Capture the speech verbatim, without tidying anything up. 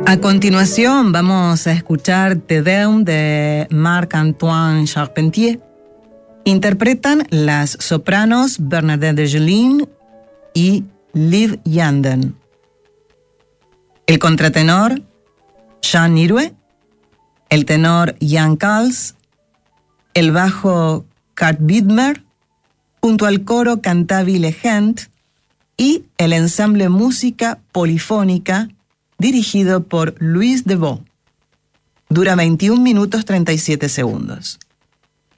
A continuación vamos a escuchar Te Deum de Marc-Antoine Charpentier. Interpretan las sopranos Bernadette Desjardins y Liv Yanden. El contratenor Jean Nirue, el tenor Jan Kals, el bajo Kurt Widmer, junto al coro Cantabile Gent y el ensamble Música Polifónica dirigido por Luis Deveau. Dura veintiún minutos treinta y siete segundos.